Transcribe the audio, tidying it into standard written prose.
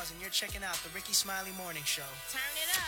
Styles, and you're checking out the Ricky Smiley Morning Show. Turn it up.